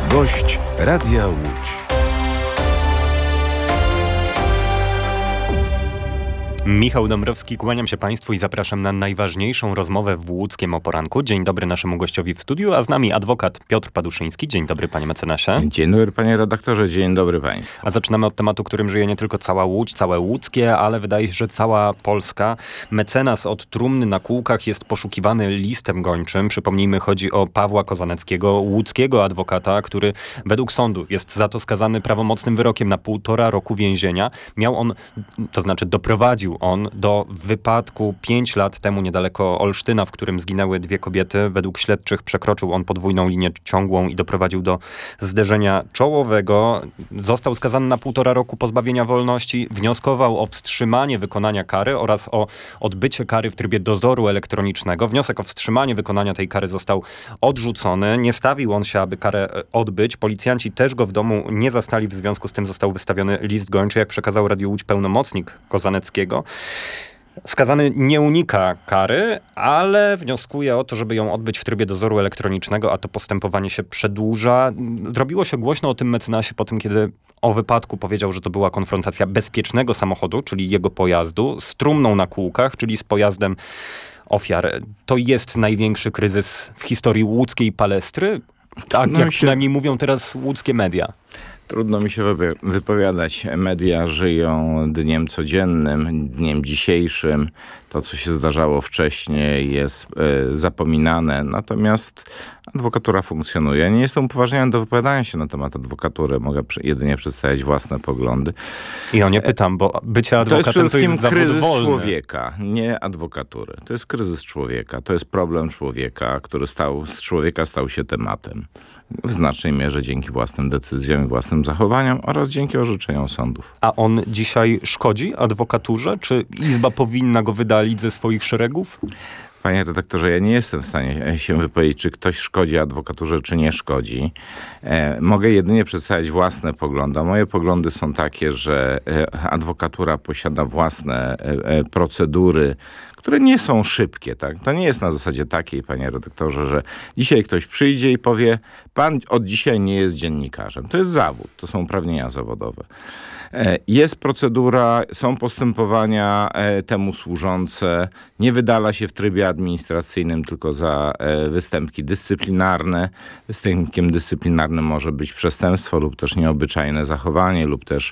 Gość Radia Łódź. Michał Dąbrowski, kłaniam się Państwu i zapraszam na najważniejszą rozmowę w łódzkiem o poranku. Dzień dobry naszemu gościowi w studiu, a z nami adwokat Piotr Paduszyński. Dzień dobry, panie mecenasie. Dzień dobry, panie redaktorze, dzień dobry państwu. A zaczynamy od tematu, którym żyje nie tylko cała Łódź, całe łódzkie, ale wydaje się, że cała Polska. Mecenas od trumny na kółkach jest poszukiwany listem gończym. Przypomnijmy, chodzi o Pawła Kozaneckiego, łódzkiego adwokata, który według sądu jest za to skazany prawomocnym wyrokiem na 1,5 roku więzienia. Doprowadził on do wypadku 5 lat temu niedaleko Olsztyna, w którym zginęły 2 kobiety. Według śledczych przekroczył on podwójną linię ciągłą i doprowadził do zderzenia czołowego. Został skazany na 1,5 roku pozbawienia wolności. Wnioskował o wstrzymanie wykonania kary oraz o odbycie kary w trybie dozoru elektronicznego. Wniosek o wstrzymanie wykonania tej kary został odrzucony. Nie stawił on się, aby karę odbyć. Policjanci też go w domu nie zastali. W związku z tym został wystawiony list gończy, jak przekazał Radiu Łódź pełnomocnik Kozaneckiego. Skazany nie unika kary, ale wnioskuje o to, żeby ją odbyć w trybie dozoru elektronicznego, a to postępowanie się przedłuża. Zrobiło się głośno o tym mecenasie po tym, kiedy o wypadku powiedział, że to była konfrontacja bezpiecznego samochodu, czyli jego pojazdu, z trumną na kółkach, czyli z pojazdem ofiar. To jest największy kryzys w historii łódzkiej palestry, tak jak przynajmniej mówią teraz łódzkie media. Trudno mi się wypowiadać. Media żyją dniem codziennym, dniem dzisiejszym. To, co się zdarzało wcześniej, jest zapominane. Natomiast adwokatura funkcjonuje. Ja nie jestem upoważniony do wypowiadania się na temat adwokatury. Mogę jedynie przedstawiać własne poglądy. I o nie pytam, bo bycie adwokatem to jest przede zawód kryzys wolny. człowieka, nie adwokatury. To jest kryzys człowieka. To jest problem człowieka, który z człowieka stał się tematem. W znacznej mierze dzięki własnym decyzjom i własnym zachowaniom oraz dzięki orzeczeniom sądów. A on dzisiaj szkodzi adwokaturze? Czy Izba powinna go wydalić ze swoich szeregów? Panie redaktorze, ja nie jestem w stanie się wypowiedzieć, czy ktoś szkodzi adwokaturze, czy nie szkodzi. Mogę jedynie przedstawiać własne poglądy. Moje poglądy są takie, że adwokatura posiada własne procedury, które nie są szybkie. Tak? To nie jest na zasadzie takiej, panie redaktorze, że dzisiaj ktoś przyjdzie i powie, pan od dzisiaj nie jest dziennikarzem. To jest zawód, to są uprawnienia zawodowe. Jest procedura, są postępowania temu służące. Nie wydala się w trybie administracyjnym tylko za występki dyscyplinarne. Występkiem dyscyplinarnym może być przestępstwo lub też nieobyczajne zachowanie lub też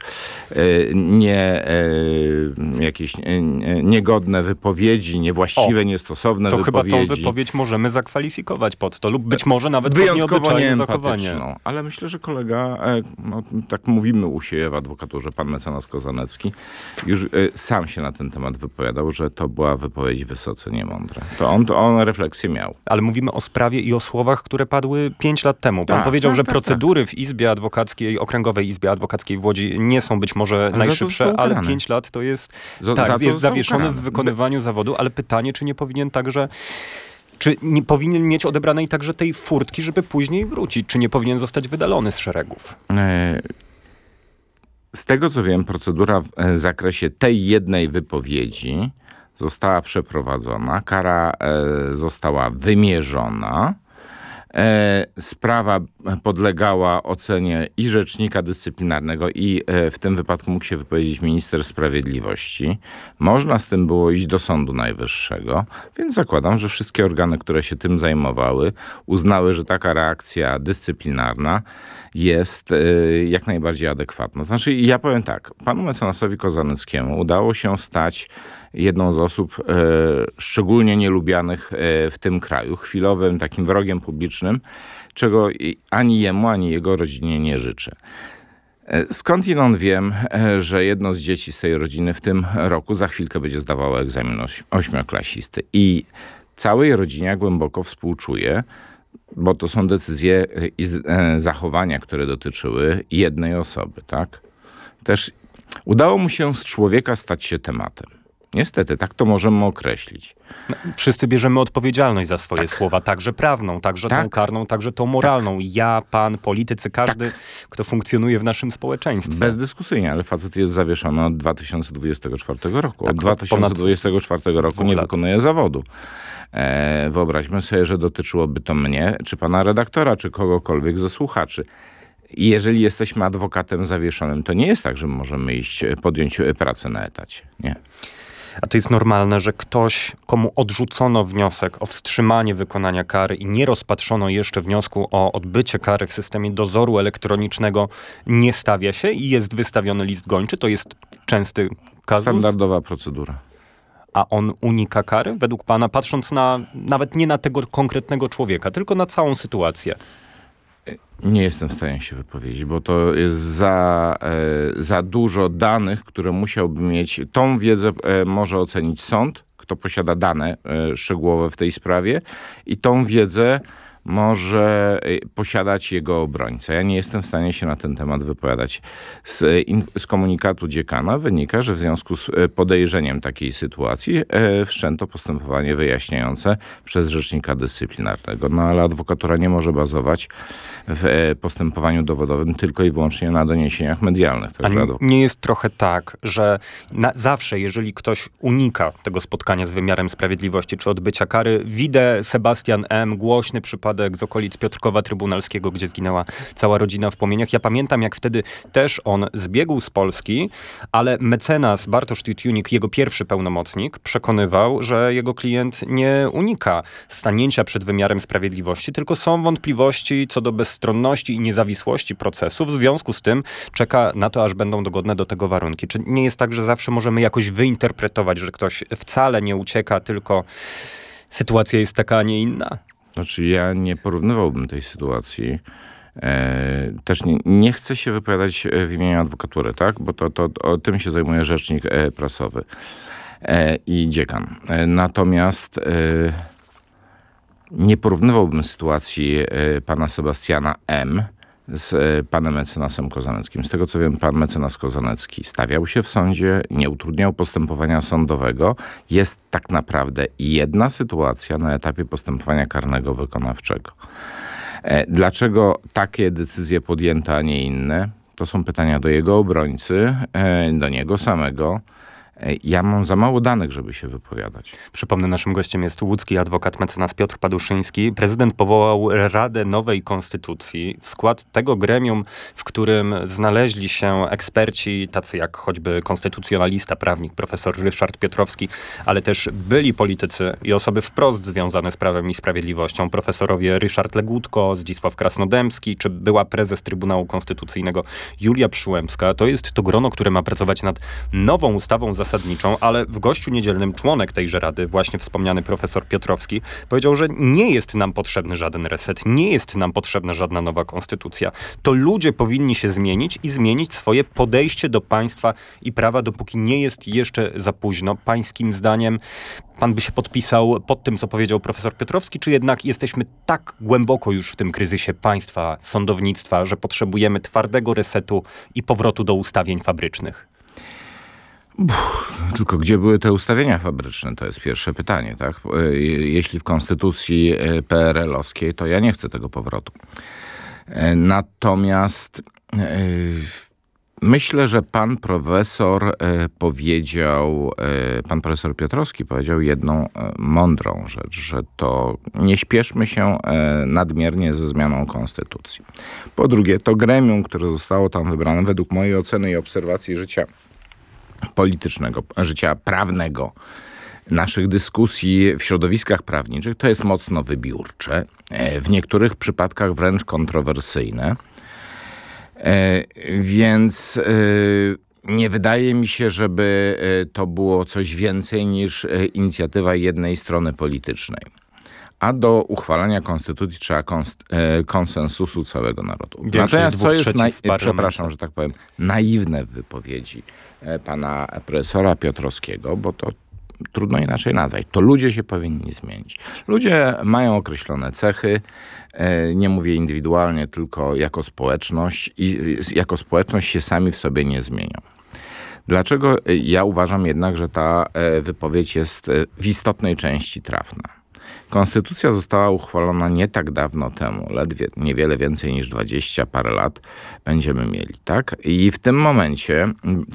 jakieś niegodne wypowiedzi, niewłaściwe, niestosowne to wypowiedzi. To chyba tą wypowiedź możemy zakwalifikować pod to lub być może nawet pod wyjątkowo nieobyczajne zachowanie. Ale myślę, że kolega, tak mówimy u siebie w adwokaturze, pan mecenas Kozanecki, już sam się na ten temat wypowiadał, że to była wypowiedź wysoce niemądra. To on refleksję miał. Ale mówimy o sprawie i o słowach, które padły 5 lat temu. Pan powiedział, że procedury w Izbie Adwokackiej, Okręgowej Izbie Adwokackiej w Łodzi nie są być może najszybsze, ale 5 lat to jest jest zawieszony w wykonywaniu zawodu, ale pytanie, czy nie powinien także... Czy nie powinien mieć odebranej także tej furtki, żeby później wrócić? Czy nie powinien zostać wydalony z szeregów? Z tego, co wiem, procedura w zakresie tej jednej wypowiedzi została przeprowadzona, kara została wymierzona. Sprawa podlegała ocenie i rzecznika dyscyplinarnego i w tym wypadku mógł się wypowiedzieć minister sprawiedliwości. Można z tym było iść do Sądu Najwyższego, więc zakładam, że wszystkie organy, które się tym zajmowały, uznały, że taka reakcja dyscyplinarna jest jak najbardziej adekwatna. Znaczy, ja powiem tak, panu mecenasowi Kozaneckiemu udało się stać jedną z osób szczególnie nielubianych w tym kraju, chwilowym takim wrogiem publicznym, czego ani jemu, ani jego rodzinie nie życzę. Skądinąd wiem, że jedno z dzieci z tej rodziny w tym roku za chwilkę będzie zdawało egzamin 8-klasisty. I całej rodzinie głęboko współczuję, bo to są decyzje i zachowania, które dotyczyły jednej osoby, tak? Też udało mu się z człowieka stać się tematem. Niestety, tak to możemy określić. Wszyscy bierzemy odpowiedzialność za swoje słowa, także prawną, także tą karną, także tą moralną. Ja, pan, politycy, każdy, kto funkcjonuje w naszym społeczeństwie. Bezdyskusyjnie, ale facet jest zawieszony od 2024 roku. Od 2024 roku nie wykonuje zawodu. Wyobraźmy sobie, że dotyczyłoby to mnie, czy pana redaktora, czy kogokolwiek ze słuchaczy. I jeżeli jesteśmy adwokatem zawieszonym, to nie jest tak, że możemy podjąć pracę na etacie. Nie. A to jest normalne, że ktoś, komu odrzucono wniosek o wstrzymanie wykonania kary i nie rozpatrzono jeszcze wniosku o odbycie kary w systemie dozoru elektronicznego, nie stawia się i jest wystawiony list gończy? To jest częsty kazus? Standardowa procedura. A on unika kary według pana, patrząc nawet nie na tego konkretnego człowieka, tylko na całą sytuację? Nie jestem w stanie się wypowiedzieć, bo to jest za dużo danych, które musiałby mieć. Tą wiedzę może ocenić sąd, kto posiada dane szczegółowe w tej sprawie, i tą wiedzę może posiadać jego obrońca. Ja nie jestem w stanie się na ten temat wypowiadać. Z komunikatu dziekana wynika, że w związku z podejrzeniem takiej sytuacji wszczęto postępowanie wyjaśniające przez rzecznika dyscyplinarnego. No ale adwokatura nie może bazować w postępowaniu dowodowym tylko i wyłącznie na doniesieniach medialnych. Także nie jest trochę tak, że zawsze, jeżeli ktoś unika tego spotkania z wymiarem sprawiedliwości czy odbycia kary, widzę Sebastian M., głośny przypadek z okolic Piotrkowa Trybunalskiego, gdzie zginęła cała rodzina w płomieniach. Ja pamiętam, jak wtedy też on zbiegł z Polski, ale mecenas Bartosz Tytjunik, jego pierwszy pełnomocnik, przekonywał, że jego klient nie unika stanięcia przed wymiarem sprawiedliwości, tylko są wątpliwości co do bezstronności i niezawisłości procesu. W związku z tym czeka na to, aż będą dogodne do tego warunki. Czy nie jest tak, że zawsze możemy jakoś wyinterpretować, że ktoś wcale nie ucieka, tylko sytuacja jest taka, a nie inna? Znaczy, ja nie porównywałbym tej sytuacji. Też nie chcę się wypowiadać w imieniu adwokatury, tak? Bo to tym się zajmuje rzecznik prasowy i dziekan. Natomiast nie porównywałbym sytuacji pana Sebastiana M. z panem mecenasem Kozaneckim. Z tego co wiem, pan mecenas Kozanecki stawiał się w sądzie, nie utrudniał postępowania sądowego. Jest tak naprawdę jedna sytuacja na etapie postępowania karnego wykonawczego. Dlaczego takie decyzje podjęto, a nie inne? To są pytania do jego obrońcy, do niego samego. Ja mam za mało danych, żeby się wypowiadać. Przypomnę, naszym gościem jest łódzki adwokat mecenas Piotr Paduszyński. Prezydent powołał Radę Nowej Konstytucji. W skład tego gremium, w którym znaleźli się eksperci, tacy jak choćby konstytucjonalista, prawnik, profesor Ryszard Piotrowski, ale też byli politycy i osoby wprost związane z Prawem i Sprawiedliwością. Profesorowie Ryszard Legutko, Zdzisław Krasnodębski, czy była prezes Trybunału Konstytucyjnego Julia Przyłębska. To jest to grono, które ma pracować nad nową ustawą zasadniczą, ale w gościu niedzielnym członek tejże rady, właśnie wspomniany profesor Piotrowski, powiedział, że nie jest nam potrzebny żaden reset, nie jest nam potrzebna żadna nowa konstytucja. To ludzie powinni się zmienić i zmienić swoje podejście do państwa i prawa, dopóki nie jest jeszcze za późno. Pańskim zdaniem pan by się podpisał pod tym, co powiedział profesor Piotrowski, czy jednak jesteśmy tak głęboko już w tym kryzysie państwa, sądownictwa, że potrzebujemy twardego resetu i powrotu do ustawień fabrycznych? Tylko gdzie były te ustawienia fabryczne? To jest pierwsze pytanie, tak? Jeśli w konstytucji PRL-owskiej, to ja nie chcę tego powrotu. Natomiast myślę, że pan profesor Piotrowski powiedział jedną mądrą rzecz, że to nie śpieszmy się nadmiernie ze zmianą konstytucji. Po drugie, to gremium, które zostało tam wybrane, według mojej oceny i obserwacji życia politycznego, życia prawnego, naszych dyskusji w środowiskach prawniczych, to jest mocno wybiórcze, w niektórych przypadkach wręcz kontrowersyjne. Więc nie wydaje mi się, żeby to było coś więcej niż inicjatywa jednej strony politycznej. A do uchwalania konstytucji trzeba konsensusu całego narodu. Natomiast co jest, przepraszam, że tak powiem, naiwne w wypowiedzi pana profesora Piotrowskiego, bo to trudno inaczej nazwać. To ludzie się powinni zmienić. Ludzie mają określone cechy, nie mówię indywidualnie, tylko jako społeczność i jako społeczność się sami w sobie nie zmienią. Dlaczego ja uważam jednak, że ta wypowiedź jest w istotnej części trafna? Konstytucja została uchwalona nie tak dawno temu, ledwie niewiele więcej niż 20 parę lat będziemy mieli, tak? I w tym momencie,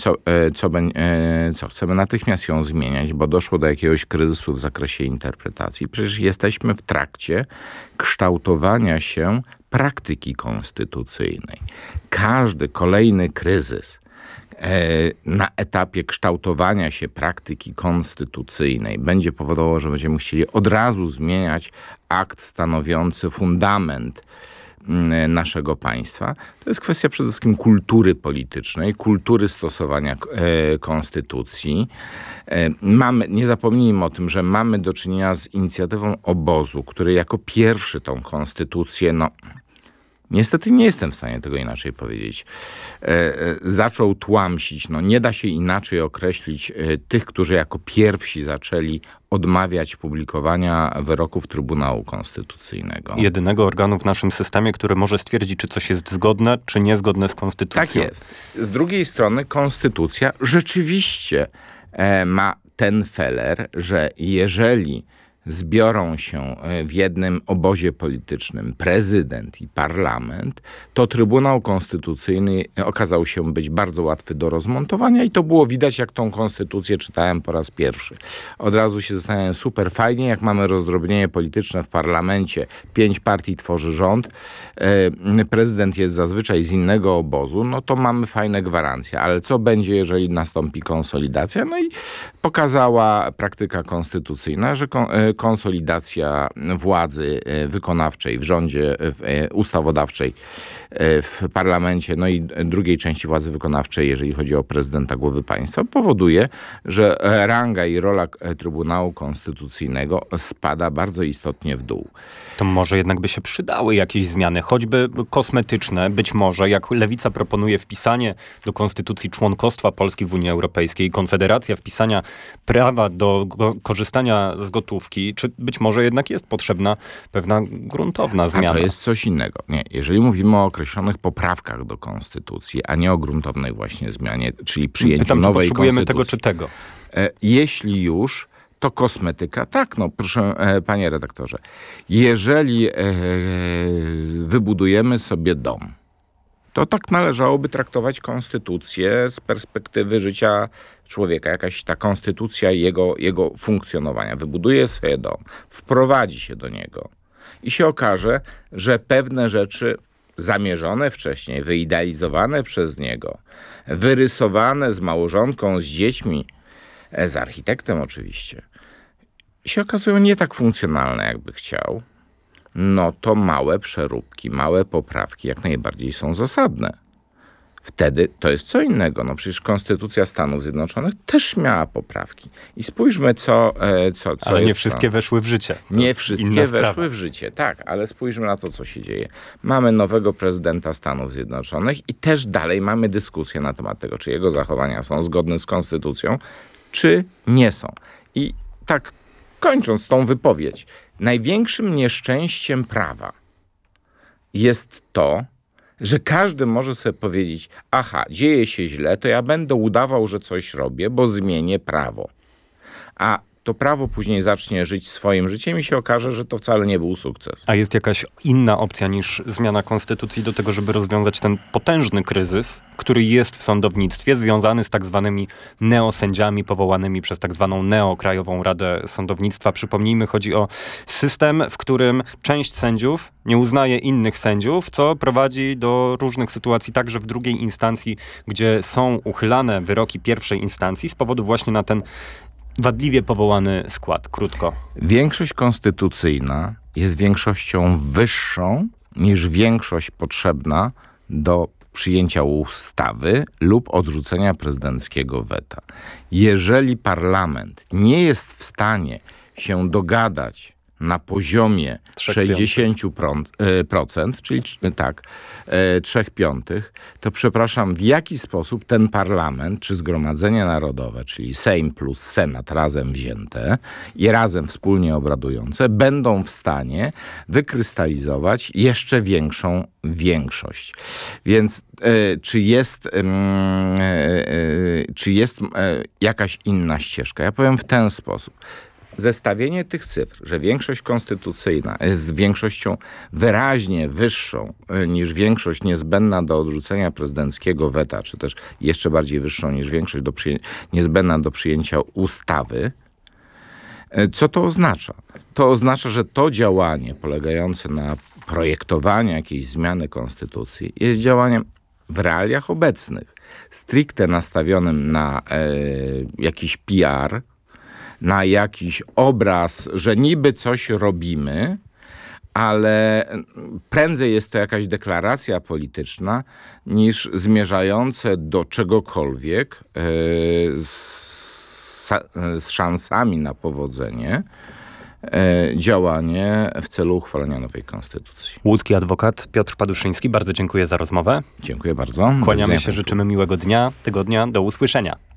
co chcemy natychmiast ją zmieniać, bo doszło do jakiegoś kryzysu w zakresie interpretacji. Przecież jesteśmy w trakcie kształtowania się praktyki konstytucyjnej. Każdy kolejny kryzys na etapie kształtowania się praktyki konstytucyjnej będzie powodowało, że będziemy chcieli od razu zmieniać akt stanowiący fundament naszego państwa. To jest kwestia przede wszystkim kultury politycznej, kultury stosowania konstytucji. Nie zapomnijmy o tym, że mamy do czynienia z inicjatywą obozu, który jako pierwszy tą konstytucję, niestety nie jestem w stanie tego inaczej powiedzieć, zaczął tłamsić. Nie da się inaczej określić tych, którzy jako pierwsi zaczęli odmawiać publikowania wyroków Trybunału Konstytucyjnego. Jedynego organu w naszym systemie, który może stwierdzić, czy coś jest zgodne, czy niezgodne z konstytucją. Tak jest. Z drugiej strony konstytucja rzeczywiście ma ten feler, że jeżeli zbiorą się w jednym obozie politycznym prezydent i parlament, to Trybunał Konstytucyjny okazał się być bardzo łatwy do rozmontowania i to było widać, jak tą konstytucję czytałem po raz pierwszy. Od razu się zastanawiałem, super fajnie, jak mamy rozdrobnienie polityczne w parlamencie, 5 partii tworzy rząd, prezydent jest zazwyczaj z innego obozu, to mamy fajne gwarancje, ale co będzie, jeżeli nastąpi konsolidacja? I pokazała praktyka konstytucyjna, że konsolidacja władzy wykonawczej w rządzie, ustawodawczej w parlamencie, i drugiej części władzy wykonawczej, jeżeli chodzi o prezydenta głowy państwa, powoduje, że ranga i rola Trybunału Konstytucyjnego spada bardzo istotnie w dół. To może jednak by się przydały jakieś zmiany, choćby kosmetyczne, być może, jak Lewica proponuje wpisanie do konstytucji członkostwa Polski w Unii Europejskiej, Konfederacja wpisania prawa do korzystania z gotówki, czy być może jednak jest potrzebna pewna gruntowna zmiana? A to jest coś innego. Nie, jeżeli mówimy o określonych poprawkach do konstytucji, a nie o gruntownej właśnie zmianie, czyli przyjęciu nowej konstytucji. Potrzebujemy tego czy tego? Jeśli już, to kosmetyka. Tak, proszę, panie redaktorze. Jeżeli wybudujemy sobie dom, to tak należałoby traktować konstytucję z perspektywy życia człowieka. Jakaś ta konstytucja jego funkcjonowania. Wybuduje sobie dom, wprowadzi się do niego i się okaże, że pewne rzeczy zamierzone wcześniej, wyidealizowane przez niego, wyrysowane z małżonką, z dziećmi, z architektem oczywiście, się okazują nie tak funkcjonalne, jakby chciał, to małe przeróbki, małe poprawki jak najbardziej są zasadne. Wtedy to jest co innego. Przecież Konstytucja Stanów Zjednoczonych też miała poprawki. I spójrzmy, co ale nie wszystkie weszły w życie. Nie wszystkie weszły w życie, tak, ale spójrzmy na to, co się dzieje. Mamy nowego prezydenta Stanów Zjednoczonych i też dalej mamy dyskusję na temat tego, czy jego zachowania są zgodne z konstytucją, czy nie są. I tak kończąc tą wypowiedź, największym nieszczęściem prawa jest to, że każdy może sobie powiedzieć, dzieje się źle, to ja będę udawał, że coś robię, bo zmienię prawo. A to prawo później zacznie żyć swoim życiem i się okaże, że to wcale nie był sukces. A jest jakaś inna opcja niż zmiana konstytucji do tego, żeby rozwiązać ten potężny kryzys, który jest w sądownictwie, związany z tak zwanymi neosędziami powołanymi przez tak zwaną Neokrajową Radę Sądownictwa. Przypomnijmy, chodzi o system, w którym część sędziów nie uznaje innych sędziów, co prowadzi do różnych sytuacji, także w drugiej instancji, gdzie są uchylane wyroki pierwszej instancji z powodu właśnie na ten wadliwie powołany skład. Krótko. Większość konstytucyjna jest większością wyższą niż większość potrzebna do przyjęcia ustawy lub odrzucenia prezydenckiego weta. Jeżeli parlament nie jest w stanie się dogadać na poziomie 60%, czyli tak, 3/5, to przepraszam, w jaki sposób ten parlament, czy Zgromadzenie Narodowe, czyli Sejm plus Senat razem wzięte i razem wspólnie obradujące, będą w stanie wykrystalizować jeszcze większą większość. Więc czy jest jakaś inna ścieżka? Ja powiem w ten sposób. Zestawienie tych cyfr, że większość konstytucyjna jest większością wyraźnie wyższą niż większość niezbędna do odrzucenia prezydenckiego weta, czy też jeszcze bardziej wyższą niż większość niezbędna do przyjęcia ustawy. Co to oznacza? To oznacza, że to działanie polegające na projektowaniu jakiejś zmiany konstytucji jest działaniem w realiach obecnych, stricte nastawionym na jakiś PR, na jakiś obraz, że niby coś robimy, ale prędzej jest to jakaś deklaracja polityczna niż zmierzające do czegokolwiek z szansami na powodzenie działanie w celu uchwalenia nowej konstytucji. Łódzki adwokat Piotr Paduszyński, bardzo dziękuję za rozmowę. Dziękuję bardzo. Kłaniamy się, życzymy miłego dnia, tygodnia, do usłyszenia.